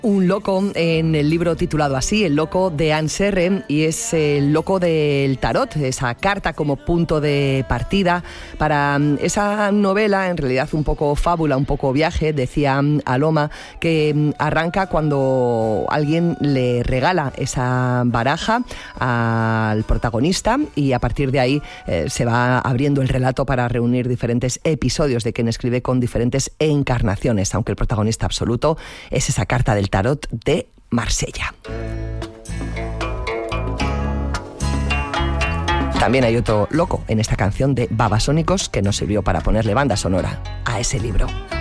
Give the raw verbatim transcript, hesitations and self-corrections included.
Un loco en el libro titulado así, El loco de Anne Serre, y es el loco del tarot, esa carta como punto de partida para esa novela, en realidad un poco fábula, un poco viaje, decía Aloma, que arranca cuando alguien le regala esa baraja al protagonista y a partir de ahí eh, se va abriendo el relato para reunir diferentes episodios de quien escribe con diferentes encarnaciones, aunque el protagonista absoluto es esa carta del tarot de Marsella. También hay otro loco en esta canción de Babasónicos que nos sirvió para ponerle banda sonora a ese libro.